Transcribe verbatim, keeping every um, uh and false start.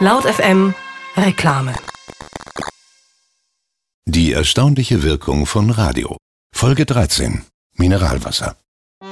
Laut F M Reklame. Die erstaunliche Wirkung von Radio. Folge dreizehn. Mineralwasser.